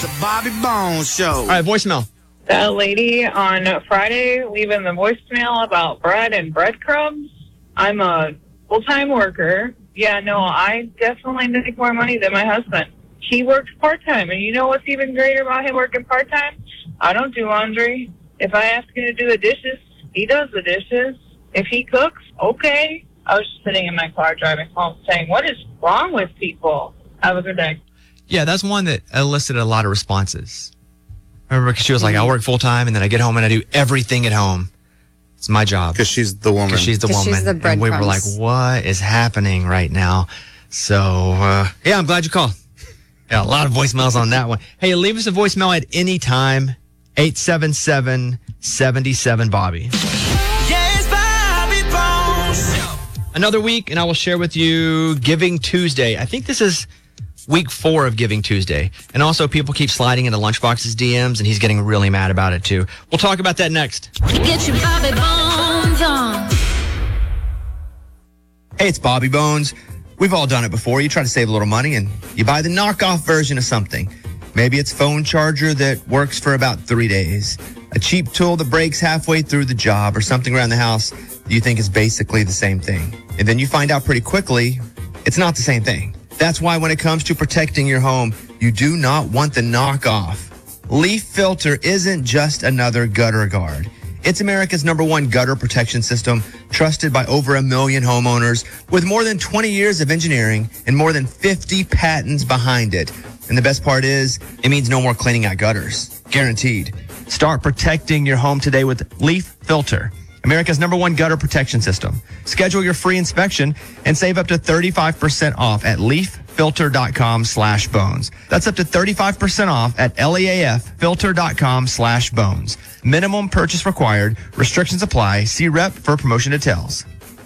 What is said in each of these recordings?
the Bobby Bones Show. All right, voicemail. That lady on Friday leaving the voicemail about bread and breadcrumbs. I'm a full-time worker. Yeah, no, I definitely make more money than my husband. He works part-time, and you know what's even greater about him working part-time? I don't do laundry. If I ask him to do the dishes, he does the dishes. If he cooks, okay. I was just sitting in my car driving home saying, what is wrong with people? Have a good day. Yeah, that's one that elicited a lot of responses. I remember because she was like, I work full-time, and then I get home and I do everything at home. It's my job. Because she's the woman. Because she's the woman. She's the and we were like, what is happening right now? So, yeah, I'm glad you called. Yeah, a lot of voicemails on that one. Hey, leave us a voicemail at any time. 877-77-Bobby. Yes, Bobby Bones. Another week, and I will share with you Giving Tuesday. I think this is week 4 of Giving Tuesday. And also, people keep sliding into Lunchbox's DMs, and he's getting really mad about it, too. We'll talk about that next. Get your Bobby Bones on. Hey, it's Bobby Bones. We've all done it before. You try to save a little money, and you buy the knockoff version of something. Maybe it's a phone charger that works for about 3 days, a cheap tool that breaks halfway through the job, or something around the house that you think is basically the same thing. And then you find out pretty quickly it's not the same thing. That's why when it comes to protecting your home, you do not want the knockoff. Leaf Filter isn't just another gutter guard. It's America's #1 gutter protection system, trusted by over 1 million homeowners, with more than 20 years of engineering and more than 50 patents behind it. And the best part is, it means no more cleaning out gutters. Guaranteed. Start protecting your home today with Leaf Filter, America's #1 gutter protection system. Schedule your free inspection and save up to 35% off at leaffilter.com/bones. That's up to 35% off at leaffilter.com/bones. Minimum purchase required. Restrictions apply. See rep for promotion details.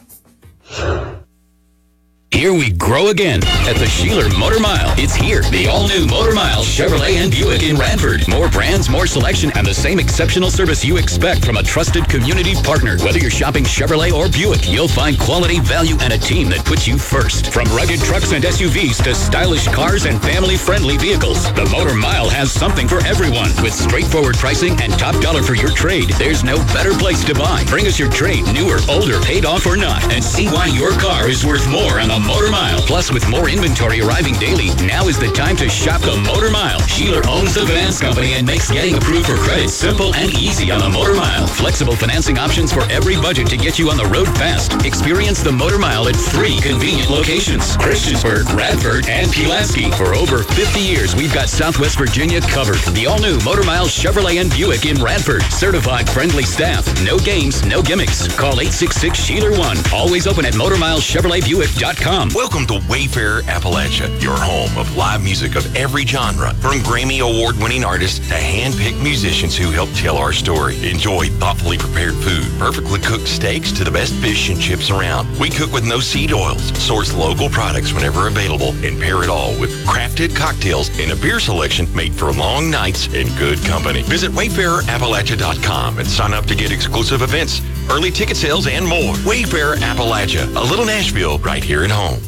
Here we grow again at the Sheeler Motor Mile. It's here, the all-new Motor Mile Chevrolet and Buick in Radford. More brands, more selection, and the same exceptional service you expect from a trusted community partner. Whether you're shopping Chevrolet or Buick, you'll find quality, value, and a team that puts you first. From rugged trucks and SUVs to stylish cars and family-friendly vehicles, the Motor Mile has something for everyone. With straightforward pricing and top dollar for your trade, there's no better place to buy. Bring us your trade, new or older, paid off or not, and see why your car is worth more on the Motor Mile. Plus, with more inventory arriving daily, now is the time to shop the Motor Mile. Sheeler owns the finance company and makes getting approved for credit simple and easy on the Motor Mile. Flexible financing options for every budget to get you on the road fast. Experience the Motor Mile at 3 convenient locations: Christiansburg, Radford, and Pulaski. For over 50 years, we've got Southwest Virginia covered. The all-new Motor Mile Chevrolet and Buick in Radford. Certified friendly staff. No games, no gimmicks. Call 866-SHEELER1. Always open at MotorMileChevroletBuick.com. Welcome to Wayfarer Appalachia, your home of live music of every genre, from Grammy Award-winning artists to hand-picked musicians who help tell our story. Enjoy thoughtfully prepared food, perfectly cooked steaks to the best fish and chips around. We cook with no seed oils, source local products whenever available, and pair it all with crafted cocktails and a beer selection made for long nights in good company. Visit WayfarerAppalachia.com and sign up to get exclusive events, early ticket sales, and more. Wayfarer Appalachia, a little Nashville right here at home.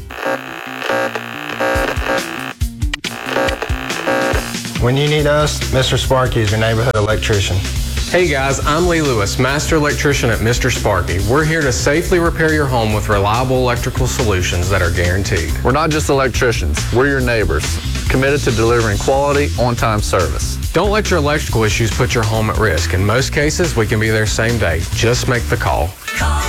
When you need us, Mr. Sparky is your neighborhood electrician. Hey guys, I'm Lee Lewis, Master Electrician at Mr. Sparky. We're here to safely repair your home with reliable electrical solutions that are guaranteed. We're not just electricians, we're your neighbors, committed to delivering quality, on-time service. Don't let your electrical issues put your home at risk. In most cases, we can be there same day. Just make the call. Call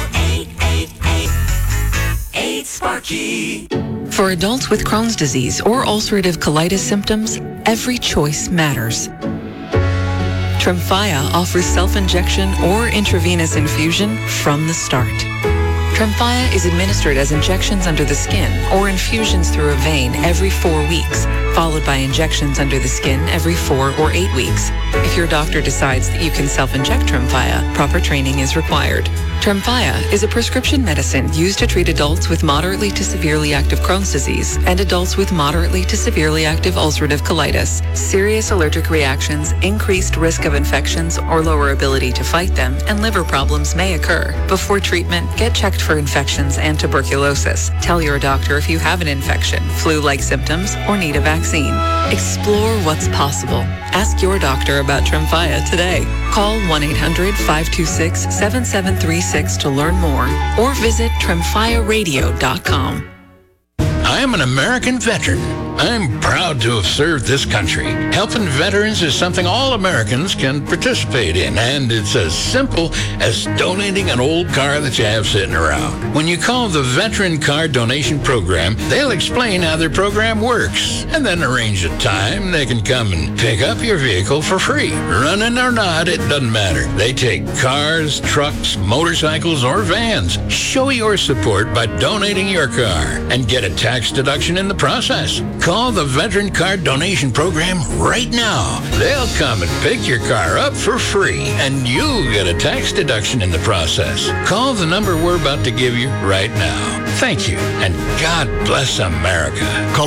888-8-SPARKY. For adults with Crohn's disease or ulcerative colitis symptoms, every choice matters. Tremfya offers self-injection or intravenous infusion from the start. Tremfya is administered as injections under the skin or infusions through a vein every 4 weeks, followed by injections under the skin every 4 or 8 weeks. If your doctor decides that you can self-inject Tremfya, proper training is required. Tremfya is a prescription medicine used to treat adults with moderately to severely active Crohn's disease and adults with moderately to severely active ulcerative colitis. Serious allergic reactions, increased risk of infections or lower ability to fight them, and liver problems may occur. Before treatment, get checked for infections and tuberculosis. Tell your doctor if you have an infection, flu-like symptoms, or need a vaccine. Explore what's possible. Ask your doctor about Tremfya today. Call 1-800-526-7736 to learn more or visit TremfyaRadio.com. I am an American veteran. I'm proud to have served this country. Helping veterans is something all Americans can participate in, and it's as simple as donating an old car that you have sitting around. When you call the Veteran Car Donation Program, they'll explain how their program works, and then arrange a time they can come and pick up your vehicle for free. Running or not, it doesn't matter. They take cars, trucks, motorcycles, or vans. Show your support by donating your car and get a tax deduction in the process. Call the Veteran Car Donation Program right now. They'll come and pick your car up for free, and you'll get a tax deduction in the process. Call the number we're about to give you right now. Thank you, and God bless America. Call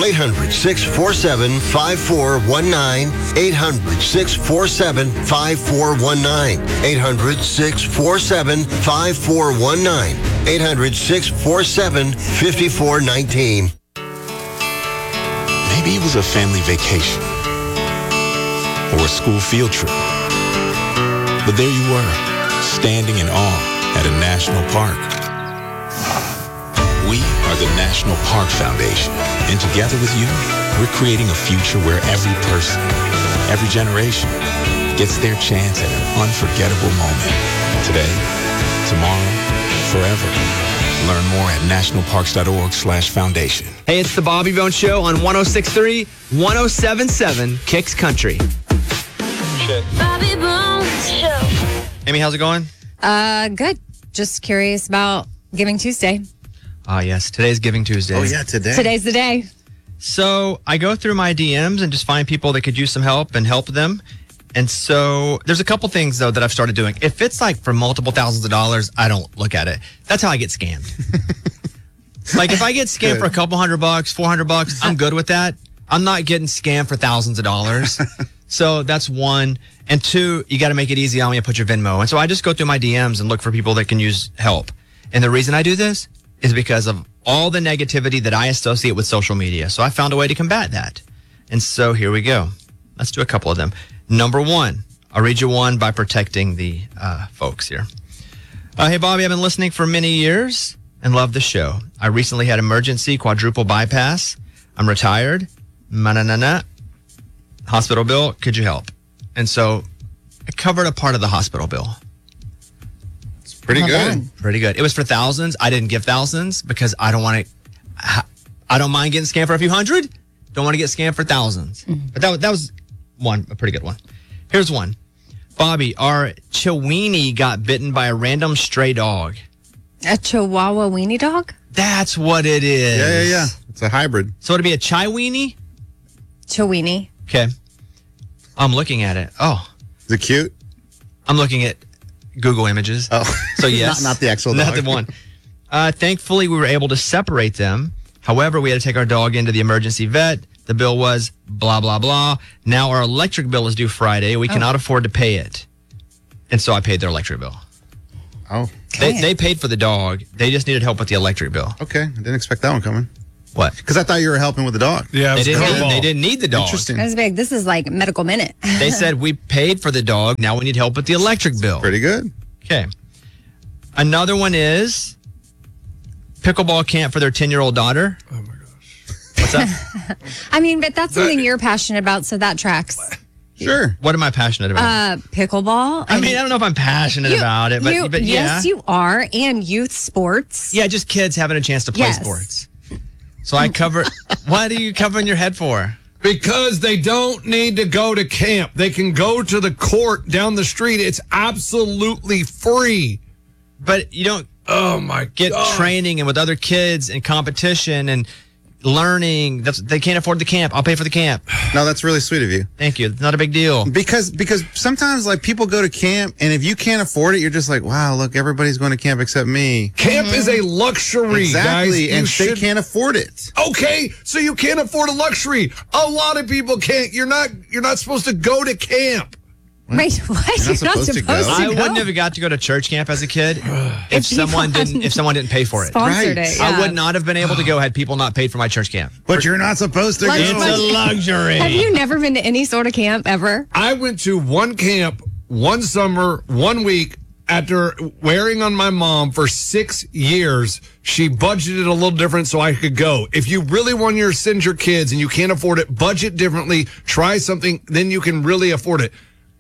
800-647-5419, 800-647-5419, 800-647-5419, 800-647-5419. Maybe it was a family vacation or a school field trip. But there you were, standing in awe at a national park. We are the National Park Foundation, and together with you, we're creating a future where every person, every generation, gets their chance at an unforgettable moment. Today, tomorrow, forever. Learn more at nationalparks.org/foundation. Hey, it's the Bobby Bone Show on 106.3, 107.7 Kicks Country. Bobby Bones Show. Amy, how's it going? Good. Just curious about Giving Tuesday. Ah, yes. Today's Giving Tuesday. Oh, yeah, today. Today's the day. So I go through my DMs and just find people that could use some help and help them. And so there's a couple things, though, that I've started doing. If it's like for multiple thousands of dollars, I don't look at it. That's how I get scammed. Like if I get scammed for a couple $100, $400, I'm good with that. I'm not getting scammed for thousands of dollars. So that's one. And two, you got to make it easy on me and put your Venmo. And so I just go through my DMs and look for people that can use help. And the reason I do this is because of all the negativity that I associate with social media. So I found a way to combat that. And so here we go. Let's do a couple of them. Number one, I'll read you one by protecting the folks here. Hey, Bobby, I've been listening for many years and love the show. I recently had emergency quadruple bypass. I'm retired. Hospital bill, could you help? And so I covered a part of the hospital bill. It's pretty good. Pretty good. It was for thousands. I didn't give thousands because I don't want to. I don't mind getting scammed for a few hundred. Don't want to get scammed for thousands. But that was one, a pretty good one. Here's one. Bobby, our Chiweenie got bitten by a random stray dog. A Chihuahua weenie dog? That's what it is. Yeah. It's a hybrid. So it'd be a Chiweenie? Chiweenie. Okay. I'm looking at it. Oh. Is it cute? I'm looking at Google Images. Oh. So yes. not the actual dog. Not the one. Thankfully, we were able to separate them. However, we had to take our dog into the emergency vet. The bill was blah, blah, blah. Now our electric bill is due Friday. We cannot afford to pay it. And so I paid their electric bill. Oh. They paid for the dog. They just needed help with the electric bill. Okay. I didn't expect that one coming. What? Because I thought you were helping with the dog. Yeah, they didn't need the dog. Interesting. That's big. This is like Medical Minute. They said we paid for the dog. Now we need help with the electric bill. Pretty good. Okay. Another one is pickleball camp for their 10-year-old daughter. Oh, my gosh. What's up? I mean, but that's something you're passionate about, so that tracks. Sure. What am I passionate about? Pickleball. I mean, I don't know if I'm passionate about it, but yeah. Yes, you are. And youth sports. Yeah, just kids having a chance to play sports. So I cover. What are you covering your head for? Because they don't need to go to camp. They can go to the court down the street. It's absolutely free. But you don't get training and with other kids and competition and learning. They can't afford the camp. I'll pay for the camp. No, that's really sweet of you. Thank you. It's not a big deal. Because sometimes like people go to camp, and if you can't afford it, you're just like, wow, look, everybody's going to camp except me. Camp is a luxury, exactly, guys. and they can't afford it. Okay, so you can't afford a luxury. A lot of people can't. You're not supposed to go to camp. Wait, what? You're not supposed to go? I wouldn't have got to go to church camp as a kid if someone didn't pay for it. Sponsored it, I would not have been able to go had people not paid for my church camp. But you're not supposed to go. It's a luxury. Have you never been to any sort of camp ever? I went to one camp, one summer, 1 week. After wearing on my mom for 6 years, she budgeted a little different so I could go. If you really want to send your kids and you can't afford it, budget differently. Try something, then you can really afford it.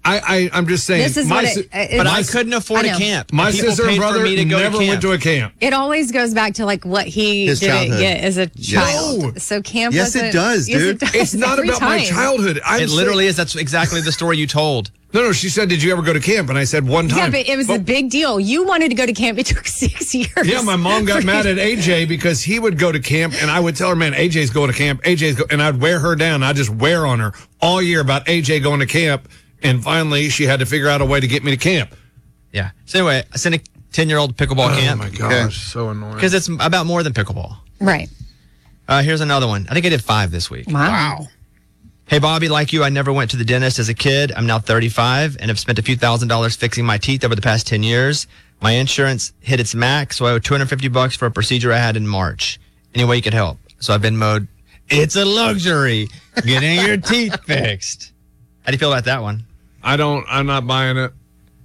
I'm just saying. This is but I couldn't afford a camp. My People sister and paid for brother me to go never to went to a camp. It always goes back to like what His didn't childhood. get as a child. No. So camp Yes, it wasn't- does, yes, dude. it does. It's not Every about my time. childhood. It literally is. That's exactly the story you told. No, she said, did you ever go to camp? And I said, one time. Yeah, but it was a big deal. You wanted to go to camp. It took 6 years. Yeah, my mom got mad at AJ because he would go to camp, and I would tell her, man, AJ's going to camp. And I'd wear her down. I'd just wear on her all year about AJ going to camp. And finally, she had to figure out a way to get me to camp. Yeah. So anyway, I sent a 10-year-old pickleball camp. Oh, my gosh. So annoying. Because it's about more than pickleball. Right. Here's another one. I think I did 5 this week. Wow. Hey, Bobby, like you, I never went to the dentist as a kid. I'm now 35 and have spent a few $1,000s fixing my teeth over the past 10 years. My insurance hit its max, so I owe $250 for a procedure I had in March. Any way you could help. So I've been mode, it's a luxury getting your teeth fixed. How do you feel about that one? I'm not buying it.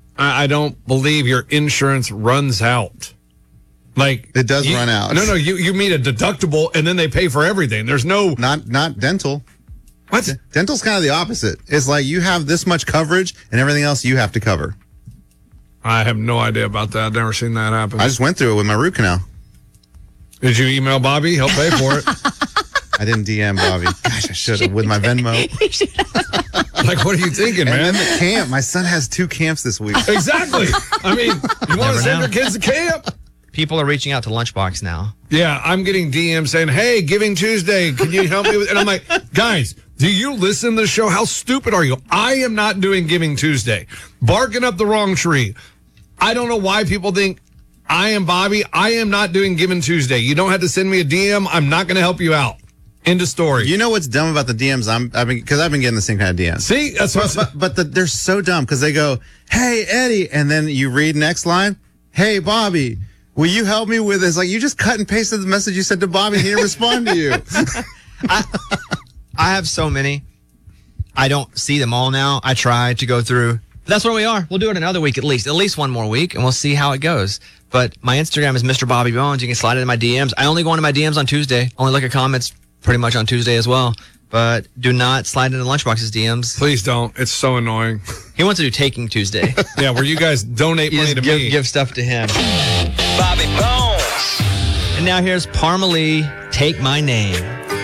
I don't believe your insurance runs out. Like it does run out. No, you meet a deductible and then they pay for everything. There's no not dental. What? Dental's kind of the opposite. It's like you have this much coverage and everything else you have to cover. I have no idea about that. I've never seen that happen. I just went through it with my root canal. Did you email Bobby? He'll pay for it. I didn't DM Bobby. Gosh, I should have with my Venmo. Like, what are you thinking, man? And then the camp. My son has 2 camps this week. Exactly. I mean, you want to send know. your kids to camp? People are reaching out to Lunchbox now. Yeah, I'm getting DMs saying, hey, Giving Tuesday, can you help me with? And I'm like, guys, do you listen to the show? How stupid are you? I am not doing Giving Tuesday. Barking up the wrong tree. I don't know why people think I am Bobby. I am not doing Giving Tuesday. You don't have to send me a DM. I'm not going to help you out. End of story. You know what's dumb about the DMs? I've been getting the same kind of DMs. See, that's what. They're so dumb because they go, "Hey Eddie," and then you read next line, "Hey Bobby, will you help me with this?" Like you just cut and pasted the message you sent to Bobby and he didn't respond to you. I have so many. I don't see them all now. I try to go through. That's where we are. We'll do it another week at least one more week, and we'll see how it goes. But my Instagram is Mr. Bobby Bones. You can slide it in my DMs. I only go into my DMs on Tuesday. Only look at comments pretty much on Tuesday as well. But do not slide into Lunchbox's DMs. Please don't. It's so annoying. He wants to do Taking Tuesday. Yeah, where you guys donate money to me. Give stuff to him. Bobby Bones. And now here's Parmalee, Take My Name.